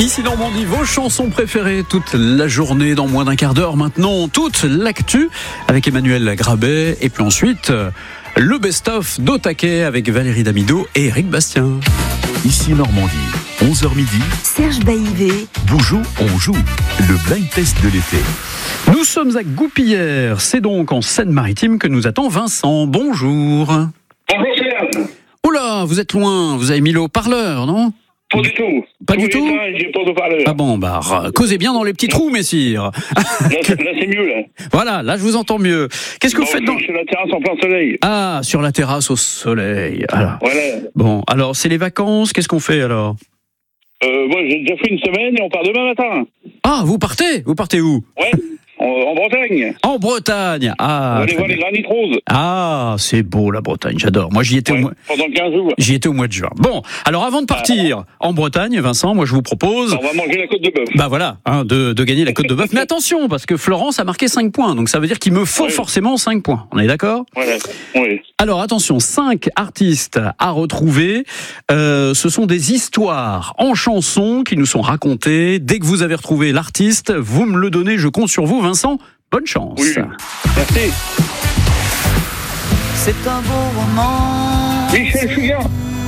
Ici Normandie, vos chansons préférées toute la journée, dans moins d'un quart d'heure maintenant, toute l'actu avec Emmanuel Grabet et puis ensuite le best-of d'Au Taquet avec Valérie Damido et Eric Bastien. Ici Normandie, 11h midi. Serge Baïvé. Bonjour, on joue le blind test de l'été. Nous sommes à Goupillères, c'est donc en Seine-Maritime que nous attend Vincent. Bonjour. Bonjour Serge. Oula, vous êtes loin, vous avez mis le haut-parleur, non ? Pas du tout. Pas du tout. J'ai pas de parleur. Ah bon, causez bien dans les petits trous, messire. Là, c'est mieux, là. Voilà, là je vous entends mieux. Qu'est-ce que vous faites dans... Je suis sur la terrasse en plein soleil. Ah, sur la terrasse au soleil. Alors. Voilà. Bon, alors c'est les vacances, qu'est-ce qu'on fait alors ? Moi, j'ai déjà fait une semaine et on part demain matin. Ah, vous partez où ? Ouais, en Bretagne. En Bretagne. Ah, On va aller voir les granites roses. Ah, c'est beau la Bretagne, j'adore. Moi j'y étais pendant 15 jours. J'y étais au mois de juin. Bon, alors avant de partir en Bretagne, Vincent, moi je vous propose... On va manger la côte de bœuf. Bah voilà, de gagner la côte de bœuf. Mais attention, parce que Florence a marqué 5 points, donc ça veut dire qu'il me faut forcément 5 points. On est d'accord ? Voilà, oui. Alors attention, 5 artistes à retrouver. Ce sont des histoires en chansons qui nous sont racontées. Dès que vous avez retrouvé l'artiste, vous me le donnez, je compte sur vous, Vincent. Bonne chance. Oui. Merci. C'est un beau roman. Michel Fugain.